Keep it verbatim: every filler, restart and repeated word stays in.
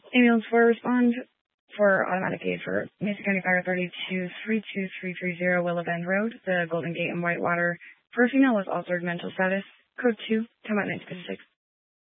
Ambulance four, respond for automatic aid for Mason County Fire Authority to three two three three zero Willow Bend Road, the Golden Gate in Whitewater. For a female with altered mental status, code two, time out nine six six.